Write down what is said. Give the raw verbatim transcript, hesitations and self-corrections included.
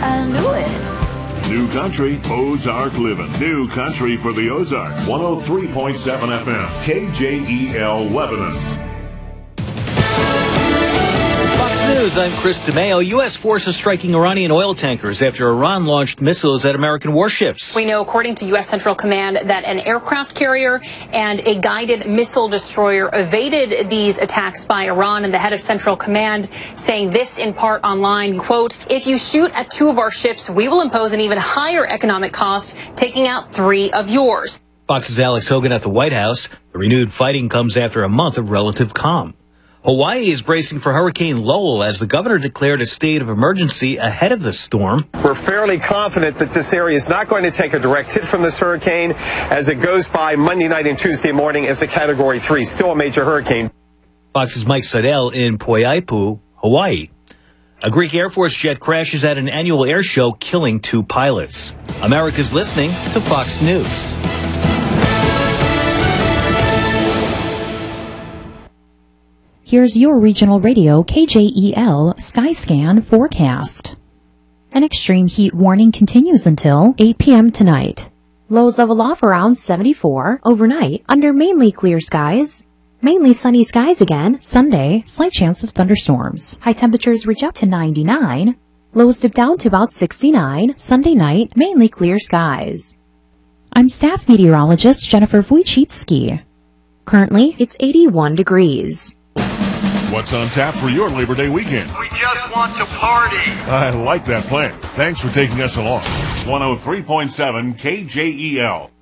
I knew it. New Country, Ozark Living. New Country for the Ozarks. one oh three point seven F M. K J E L Lebanon. News, I'm Chris DeMeo. U S forces striking Iranian oil tankers after Iran launched missiles at American warships. We know, according to U S Central Command, that an aircraft carrier and a guided missile destroyer evaded these attacks by Iran, and the head of Central Command saying this in part online, quote, "If you shoot at two of our ships, we will impose an even higher economic cost, taking out three of yours." Fox's Alex Hogan at the White House. The renewed fighting comes after a month of relative calm. Hawaii is bracing for Hurricane Lowell as the governor declared a state of emergency ahead of the storm. We're fairly confident that this area is not going to take a direct hit from this hurricane as it goes by Monday night and Tuesday morning as a Category three, still a major hurricane. Fox's Mike Seidel in Poiapu, Hawaii. A Greek Air Force jet crashes at an annual air show, killing two pilots. America's listening to Fox News. Here's your regional radio K J E L Skyscan forecast. An extreme heat warning continues until eight p.m. tonight. Lows level off around seventy-four overnight under mainly clear skies. Mainly sunny skies again Sunday, slight chance of thunderstorms. High temperatures reach up to ninety-nine. Lows dip down to about sixty-nine Sunday night, mainly clear skies. I'm staff meteorologist Jennifer Wojcicki. Currently, it's eighty-one degrees. What's on tap for your Labor Day weekend? We just want to party. I like that plan. Thanks for taking us along. one oh three point seven K J E L.